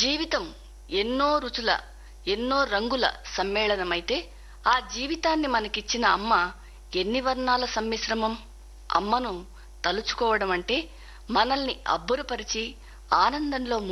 జీవితం ఎన్నో రుచుల ఎన్నో రంగుల సమ్మేళనమైతే ఆ జీవితాన్ని మనకిచ్చిన అమ్మ ఎన్ని వర్ణాల సమ్మిశ్రమం. అమ్మను తలుచుకోవడం అంటే మనల్ని అబ్బురపరిచి ఆనందంలో